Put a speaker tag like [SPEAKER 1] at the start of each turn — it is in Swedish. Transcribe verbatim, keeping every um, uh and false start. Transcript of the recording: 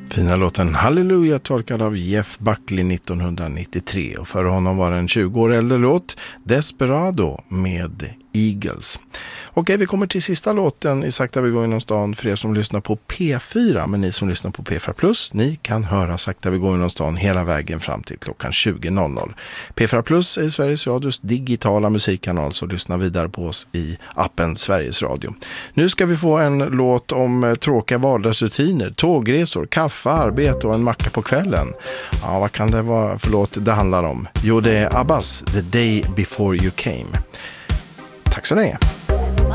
[SPEAKER 1] Fina låten Halleluja tolkad av Jeff Buckley nittonhundranittiotre, och för honom var en tjugo år äldre låt Desperado med Eagles. Okej, vi kommer till sista låten i Sakta vi går genom stan för er som lyssnar på P fyra, men ni som lyssnar på P fyra Plus, ni kan höra Sakta vi går genom stan hela vägen fram till klockan tjugo noll noll. P fyra Plus är Sveriges Radios digitala musikkanal, så lyssna vidare på oss i appen Sveriges Radio. Nu ska vi få en låt om tråkiga vardagsrutiner, tågresor, kaffe, arbete och en macka på kvällen. Ja, vad kan det vara för låt det handlar om? Jo, det är Abbas, The Day Before You Came. Tack så länge.